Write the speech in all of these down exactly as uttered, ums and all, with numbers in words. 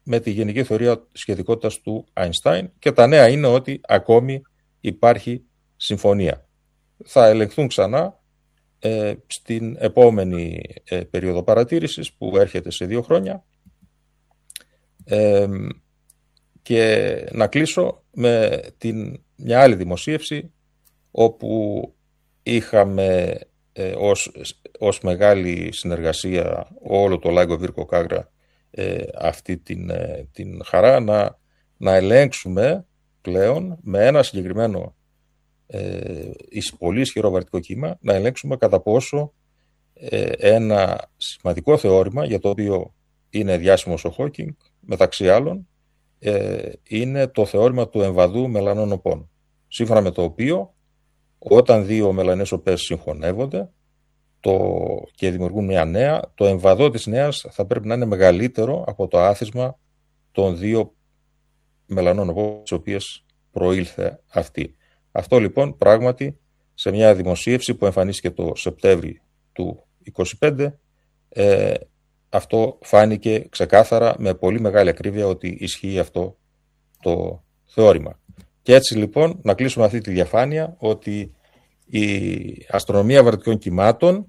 με τη γενική θεωρία σχετικότητας του Αϊνστάιν, και τα νέα είναι ότι ακόμη υπάρχει συμφωνία. Θα ελεγχθούν ξανά ε, στην επόμενη ε, περίοδο παρατήρησης που έρχεται σε δύο χρόνια. Ε, και να κλείσω με την, μια άλλη δημοσίευση όπου είχαμε ε, ως, ως μεγάλη συνεργασία όλο το Λάγκο Βίρκο Κάγρα ε, αυτή την, ε, την χαρά να, να ελέγξουμε πλέον με ένα συγκεκριμένο ε, πολύ ισχυρό βαρυτικό κύμα, να ελέγξουμε κατά πόσο ε, ένα σημαντικό θεώρημα για το οποίο είναι διάσημος ο Χόκινγκ, μεταξύ άλλων, ε, είναι το θεώρημα του εμβαδού μελανών οπών, σύμφωνα με το οποίο όταν δύο μελανές οπές συγχωνεύονται το, και δημιουργούν μια νέα, το εμβαδό της νέας θα πρέπει να είναι μεγαλύτερο από το άθισμα των δύο μελανών οπών τις οποίες προήλθε αυτή. Αυτό λοιπόν πράγματι σε μια δημοσίευση που εμφανίστηκε το Σεπτέμβρη του είκοσι πέντε, ε, αυτό φάνηκε ξεκάθαρα με πολύ μεγάλη ακρίβεια ότι ισχύει αυτό το θεώρημα. Και έτσι λοιπόν να κλείσουμε αυτή τη διαφάνεια ότι η αστρονομία βαρυτικών κυμάτων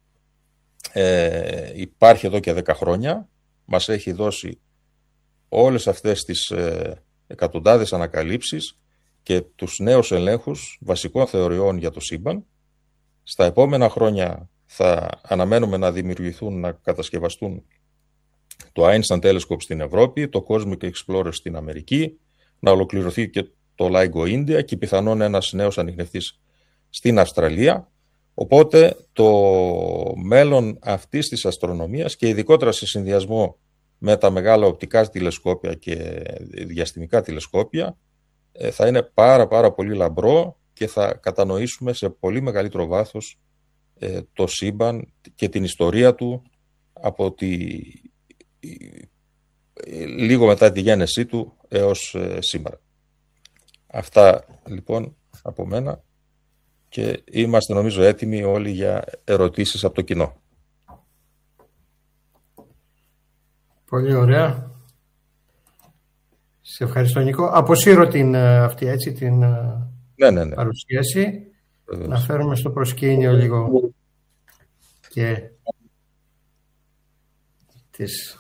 ε, υπάρχει εδώ και δέκα χρόνια, μας έχει δώσει όλες αυτές τις ε, εκατοντάδες ανακαλύψεις και τους νέους ελέγχους βασικών θεωριών για το σύμπαν. Στα επόμενα χρόνια θα αναμένουμε να δημιουργηθούν, να κατασκευαστούν το Einstein Telescope στην Ευρώπη, το Cosmic Explorer στην Αμερική, να ολοκληρωθεί και το LIGO India και πιθανόν ένας νέος ανιχνευτής στην Αυστραλία. Οπότε το μέλλον αυτής της αστρονομίας και ειδικότερα σε συνδυασμό με τα μεγάλα οπτικά τηλεσκόπια και διαστημικά τηλεσκόπια θα είναι πάρα πάρα πολύ λαμπρό και θα κατανοήσουμε σε πολύ μεγαλύτερο βάθος το σύμπαν και την ιστορία του από τη, λίγο μετά τη γέννησή του έως σήμερα. Αυτά λοιπόν από μένα και είμαστε νομίζω έτοιμοι όλοι για ερωτήσεις από το κοινό. Πολύ ωραία. Σε ευχαριστώ Νίκο. Αποσύρω την, αυτή, έτσι, την ναι, ναι, ναι. παρουσίαση. Βεβαίως. Να φέρουμε στο προσκήνιο λίγο και τις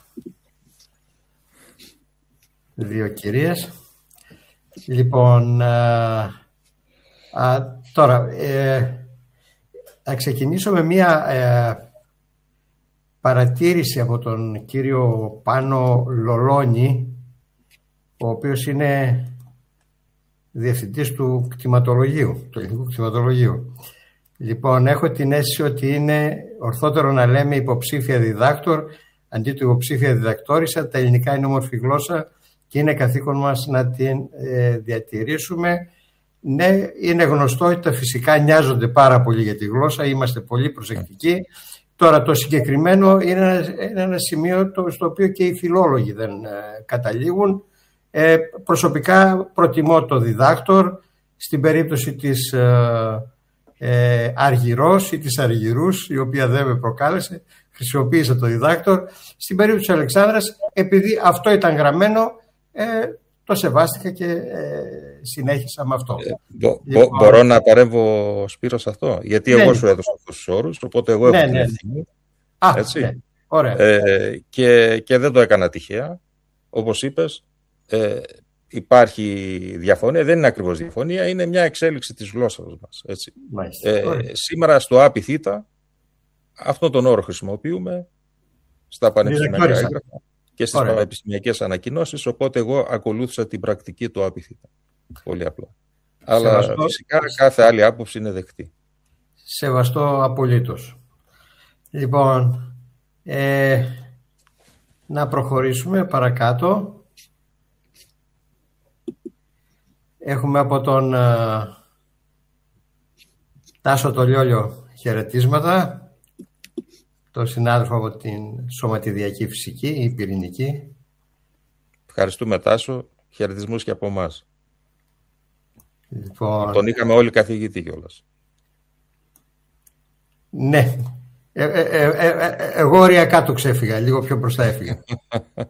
δύο κυρίες. Λοιπόν, α, α, τώρα ε, θα ξεκινήσω με μία ε, παρατήρηση από τον κύριο Πάνο Λολόνη, ο οποίος είναι διευθυντής του κτηματολογίου, του ελληνικού κτηματολογίου. Λοιπόν, έχω την αίσθηση ότι είναι ορθότερο να λέμε υποψήφια διδάκτορ αντί του υποψήφια διδακτόρισα. Τα ελληνικά είναι όμορφη γλώσσα και είναι καθήκον μας να την ε, διατηρήσουμε. Ναι, είναι γνωστό ότι τα φυσικά νοιάζονται πάρα πολύ για τη γλώσσα, είμαστε πολύ προσεκτικοί. Τώρα το συγκεκριμένο είναι ένα, είναι ένα σημείο το, στο οποίο και οι φιλόλογοι δεν ε, καταλήγουν. Ε, προσωπικά προτιμώ το διδάκτορ στην περίπτωση της ε, ε, Αργυρός ή της Αργυρούς, η οποία δεν με προκάλεσε, χρησιμοποίησα το διδάκτορ. Στην περίπτωση της Αλεξάνδρας, επειδή αυτό ήταν γραμμένο, ε, το σεβάστηκα και ε, συνέχισα με αυτό. Ε, μπο, λοιπόν, μπο, μπορώ να παρέμβω, Σπύρο, σε αυτό, γιατί ναι, εγώ σου έδωσα αυτούς τους όρους, οπότε εγώ έχω ναι, την ευθύνη. Ναι. Α, έτσι. Ναι. Ωραία. Ε, και, και δεν το έκανα τυχαία, όπως είπες. Ε, υπάρχει διαφωνία, δεν είναι ακριβώς διαφωνία, είναι μια εξέλιξη της γλώσσας μας. Έτσι. Ε, σήμερα στο άπι θήτα, αυτόν τον όρο χρησιμοποιούμε στα πανεπιστημιακά έγγραφα και στις Ωραία. πανεπιστημιακές ανακοινώσεις, οπότε εγώ ακολούθησα την πρακτική του άπι θήτα. Πολύ απλά. Αλλά Σεβαστό. Φυσικά κάθε άλλη άποψη είναι δεκτή. Σεβαστό απολύτως. Λοιπόν, ε, να προχωρήσουμε παρακάτω. Έχουμε από τον uh, Τάσο Τολιόλιο χαιρετίσματα, τον συνάδελφο από την σωματιδιακή φυσική ή πυρηνική. Ευχαριστούμε Τάσο, χαιρετισμούς και από εμάς. Λοιπόν, τον είχαμε όλοι καθηγητή κιόλας. Ναι, ε, ε, ε, ε, ε, εγώ οριακά το ξέφυγα, λίγο πιο μπροστά έφυγα.